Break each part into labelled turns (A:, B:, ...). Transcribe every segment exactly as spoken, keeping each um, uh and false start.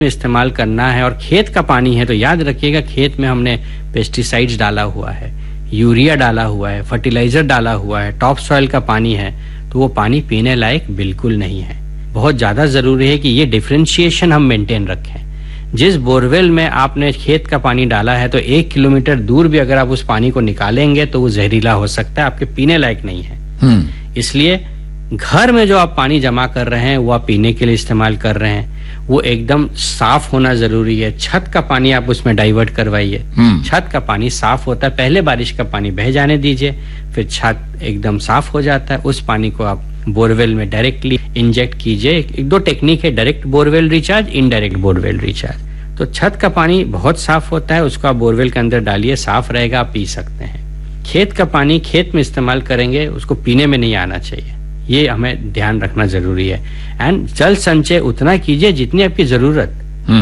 A: इस्तेमाल करना है और खेत का पानी है तो याद रखिएगा खेत में हमने पेस्टिसाइड्स डाला हुआ है, यूरिया डाला हुआ है, फर्टिलाइजर डाला हुआ है, टॉप सॉइल का पानी है, तो वो पानी पीने लायक बिल्कुल नहीं है। बहुत ज्यादा जरूरी है कि ये डिफरेंशिएशन हम मेंटेन रखें। जिस बोरवेल में आपने खेत का पानी डाला है तो एक किलोमीटर दूर भी अगर आप उस पानी को निकालेंगे तो वो जहरीला हो सकता है, आपके पीने लायक नहीं है। इसलिए घर में जो आप पानी जमा कर रहे हैं वो आप पीने के लिए इस्तेमाल कर रहे हैं, वो एकदम साफ होना जरूरी है। छत का पानी आप उसमें डाइवर्ट करवाइए, छत का पानी साफ होता है, पहले बारिश का पानी बह जाने दीजिए, फिर छत एकदम साफ हो जाता है। उस पानी को आप बोरवेल में डायरेक्टली इंजेक्ट कीजिए। एक दो टेक्निक है, direct borewell recharge, indirect borewell recharge. तो छत का पानी बहुत साफ होता है, उसको आप बोरवेल के अंदर डालिए, साफ रहेगा, आप पी सकते हैं। खेत का पानी खेत में इस्तेमाल करेंगे, उसको पीने में नहीं आना चाहिए, ये हमें ध्यान रखना जरूरी है। एंड जल संचय उतना कीजिए जितनी आपकी जरूरत।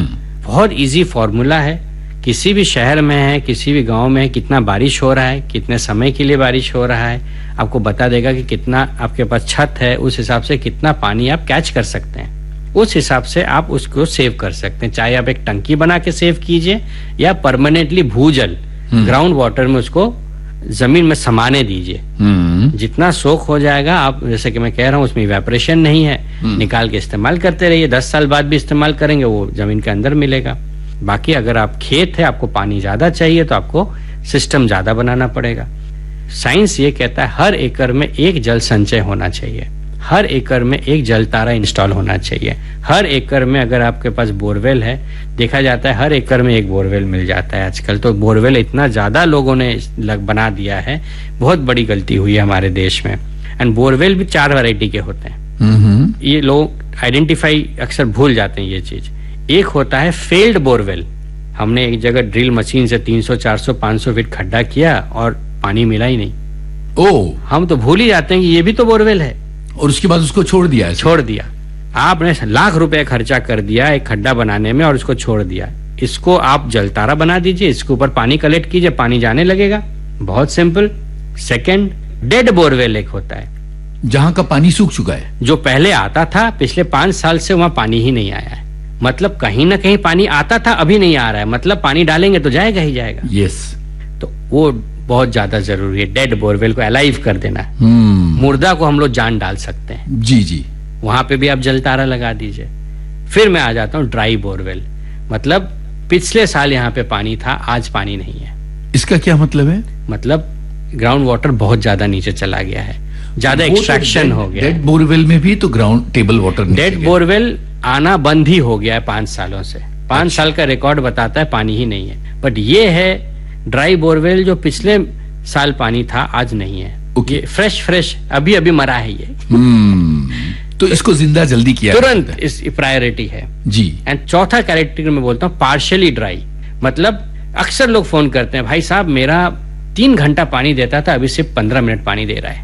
A: बहुत इजी फॉर्मूला है, किसी भी शहर में है, किसी भी गांव में है, कितना बारिश हो रहा है, कितने समय के लिए बारिश हो रहा है, आपको बता देगा कि कितना आपके पास छत है, उस हिसाब से कितना पानी आप कैच कर सकते हैं, उस हिसाब से आप उसको सेव कर सकते हैं। चाहे आप एक टंकी बना के सेव कीजिए या परमानेंटली भूजल ग्राउंड वाटर में उसको जमीन में समाने दीजिए। जितना सोख हो जाएगा, आप जैसे कि मैं कह रहा हूँ उसमें इवेपोरेशन नहीं है, निकाल के इस्तेमाल करते रहिए, दस साल बाद भी इस्तेमाल करेंगे, वो जमीन के अंदर मिलेगा। बाकी अगर आप खेत है, आपको पानी ज्यादा चाहिए तो आपको सिस्टम ज्यादा बनाना पड़ेगा। साइंस ये कहता है हर एकड़ में एक जल संचय होना चाहिए, हर एकड़ में एक जल तारा इंस्टॉल होना चाहिए। हर एकड़ में अगर आपके पास बोरवेल है, देखा जाता है हर एकड़ में एक बोरवेल मिल जाता है आजकल। तो बोरवेल इतना ज्यादा लोगों ने लग बना दिया है, बहुत बड़ी गलती हुई है हमारे देश में। एंड बोरवेल भी चार वैरायटी के होते हैं, ये लोग आइडेंटिफाई अक्सर भूल जाते हैं ये चीज। एक होता है फेल्ड बोरवेल, हमने एक जगह ड्रिल मशीन से तीन सौ, चार सौ, पाँच सौ फीट खड्डा किया और पानी मिला ही नहीं।
B: ओ,
A: हम तो भूल ही जाते हैं कि ये भी तो बोरवेल है, और
B: उसके बाद उसको छोड़ दिया है।
A: छोड़ दिया, आपने लाख रुपए खर्चा कर दिया एक खड्डा बनाने में और उसको छोड़ दिया। इसको आप जलतारा बना दीजिए, इसके ऊपर पानी कलेक्ट कीजिए, पानी जाने लगेगा, बहुत सिंपल। सेकंड, डेड बोरवेल एक होता है,
B: जहां का पानी सूख चुका है,
A: जो पहले आता था, पिछले पांच साल से वहां पानी ही नहीं आया है। मतलब कहीं ना कहीं पानी आता था, अभी नहीं आ रहा है, मतलब पानी डालेंगे तो जाएगा ही जाएगा।
B: यस,
A: तो वो बहुत ज्यादा जरूरी है, डेड बोरवेल को अलाइव कर देना। मुर्दा को हम लोग जान डाल सकते हैं।
B: जी जी,
A: वहां पे भी आप जलतारा लगा दीजिए। फिर मैं आ जाता हूँ ड्राई बोरवेल, मतलब पिछले साल यहाँ पे पानी था, आज पानी नहीं है।
B: इसका क्या मतलब है?
A: मतलब ग्राउंड वाटर बहुत ज्यादा नीचे चला गया है, ज्यादा एक्सट्रैक्शन हो गया।
B: डेड बोरवेल में भी तो ground table water,
A: dead borewell आना बंद ही हो गया है पांच सालों से। पांच अच्छा। साल का रिकॉर्ड बताता है पानी ही नहीं है। बट ये है ड्राई बोरवेल जो पिछले साल पानी था, आज नहीं है।
B: okay.
A: ये फ्रेश फ्रेश अभी अभी मरा है ये।
B: hmm. तो इसको जिंदा जल्दी किया
A: तुरंत, इस प्रायोरिटी है
B: जी।
A: एंड चौथा कैरेक्टर में बोलता हूँ पार्शियली ड्राई, मतलब अक्सर लोग फोन करते हैं, भाई साहब मेरा तीन घंटा पानी देता था, अभी सिर्फ पंद्रह मिनट पानी दे रहा है।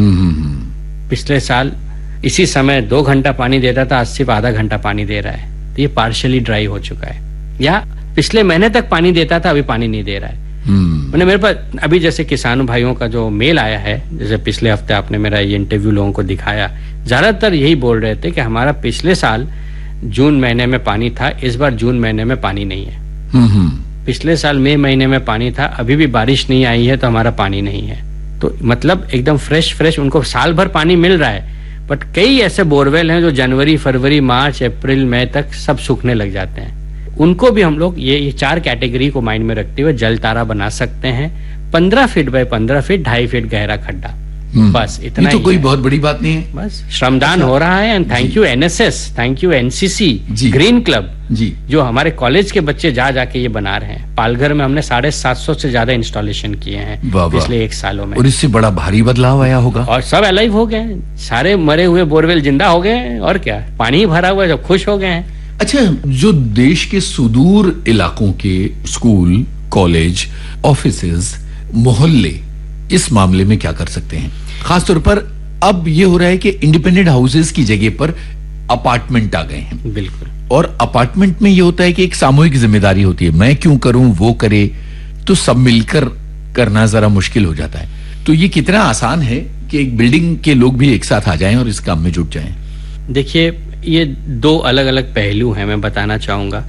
B: hmm.
A: पिछले साल इसी समय दो घंटा पानी देता था, आज सिर्फ आधा घंटा पानी दे रहा है, तो ये पार्शियली ड्राई हो चुका है। या पिछले महीने तक पानी देता था, अभी पानी नहीं दे रहा है।
B: Hmm.
A: मैंने मेरे पास अभी जैसे किसानों भाइयों का जो मेल आया है, जैसे पिछले हफ्ते आपने मेरा ये इंटरव्यू लोगों को दिखाया, ज्यादातर यही बोल रहे थे कि हमारा पिछले साल जून महीने में पानी था, इस बार जून महीने में पानी नहीं है।
B: hmm.
A: पिछले साल मई महीने में पानी था, अभी भी बारिश नहीं आई है तो हमारा पानी नहीं है। तो मतलब एकदम फ्रेश फ्रेश उनको साल भर पानी मिल रहा है। बट कई ऐसे बोरवेल हैं जो जनवरी, फरवरी, मार्च, अप्रैल, मई तक सब सूखने लग जाते हैं। उनको भी हम लोग ये, ये चार कैटेगरी को माइंड में रखते हुए जल तारा बना सकते हैं। पंद्रह फीट बाय पंद्रह फीट, ढाई फीट गहरा खड्डा, बस इतना
B: ये तो
A: ही
B: कोई
A: है।
B: बहुत बड़ी बात नहीं है,
A: बस श्रमदान हो रहा है। And thank you NSS, thank you NCC, green club
B: जी,
A: जो हमारे कॉलेज के बच्चे जा जाके ये बना रहे हैं। पालघर में हमने साढ़े सात सौ से ज्यादा इंस्टॉलेशन किए हैं पिछले एक सालों में,
B: और इससे बड़ा भारी बदलाव आया होगा।
A: और सब अलाइव हो गए, सारे मरे हुए बोरवेल जिंदा हो गए, और क्या, पानी ही भरा हुआ है, जब खुश हो गए हैं।
B: अच्छा, जो देश के सुदूर इलाकों के स्कूल, कॉलेज, ऑफिसेज, मोहल्ले इस मामले में क्या कर सकते हैं? खासतौर पर अब ये हो रहा है कि इंडिपेंडेंट हाउसेज की जगह पर अपार्टमेंट आ गए हैं।
A: बिल्कुल,
B: और अपार्टमेंट में ये होता है कि एक सामूहिक जिम्मेदारी होती है, मैं क्यों करूं, वो करे, तो सब मिलकर करना जरा मुश्किल हो जाता है। तो ये कितना आसान है कि एक बिल्डिंग के लोग भी एक साथ आ जाएं और इस काम में जुट जाएं।
A: देखिए ये दो अलग अलग पहलू हैं, मैं बताना चाहूंगा।